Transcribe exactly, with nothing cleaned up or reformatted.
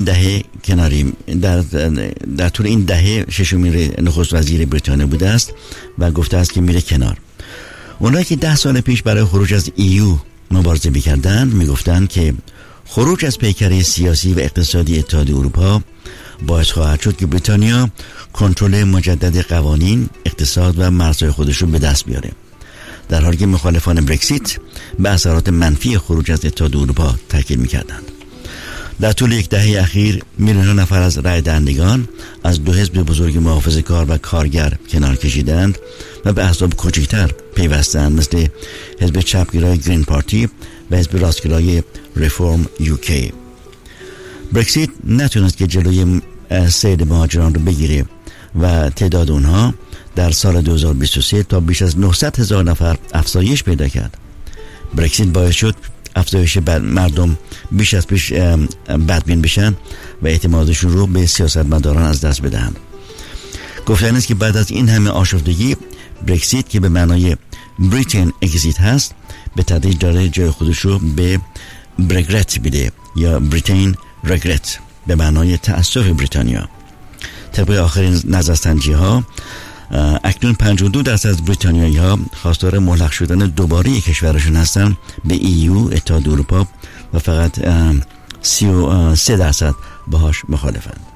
دهه کناری در در طول این دهه ششمین نخست وزیر بریتانیا بوده است و گفته است که میره کنار. اونایی که ده سال پیش برای خروج از ایو مبارزه می‌کردند میگفتند که خروج از پیکره سیاسی و اقتصادی اتحادیه اروپا باعث خواهد شد که بریتانیا کنترل مجدد قوانین، اقتصاد و مرزهای خودش رو به دست بیاره، در حالی که مخالفان برکسیت به اثرات منفی خروج از اتحادیه اروپا تاکید می‌کردند. در طول یک دهه اخیر میلیون‌ها نفر از رای دهندگان از دو حزب بزرگ محافظه‌کار و کارگر کنار کشیدند و به احزاب کوچکتر پیوستند، مثل حزب چپگرای گرین پارتی و حزب راستگرای ریفورم یوکی. برکسیت نتونست که جلوی صید مهاجران رو بگیره و تعداد اونها در سال دو هزار و بیست و سه تا بیش از نهصد هزار نفر افزایش پیدا کرد. برکسیت باعث شد افزایش مردم بیش از پیش بدبین بشن و اعتمادشون رو به سیاستمداران از دست بدهند. گفتن است که بعد از این همه آشفتگی، برکسیت که به معنای بریتین اگزیت هست به تدریج داره جای خودش رو به برگرت بیده یا بریتین رگرت به معنای تأسف بریتانیا. طبق آخرین نظرسنجی ها اکنون پنجاه و دو درصد از بریتانیایی ها خواستار ملحق شدن دوباره کشورشون هستن به ایو اتحادیه اروپا و فقط سی و سه درصد باهاش مخالفند.